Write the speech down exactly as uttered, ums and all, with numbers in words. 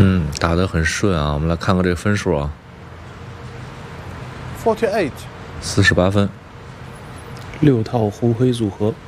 嗯，打得很顺啊。我们来看看这个分数啊， forty-eight。 四十八分。 六套红黑组合。